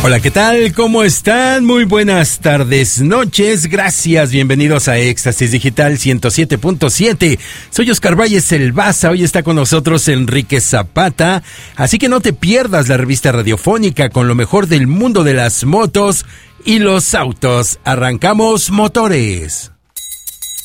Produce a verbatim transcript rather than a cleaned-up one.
Hola, ¿qué tal? ¿Cómo están? Muy buenas tardes, noches. Gracias, bienvenidos a Éxtasis Digital ciento siete punto siete. Soy Oscar Valles el Baza. Hoy está con nosotros Enrique Zapata. Así que no te pierdas la revista radiofónica con lo mejor del mundo de las motos y los autos. Arrancamos motores.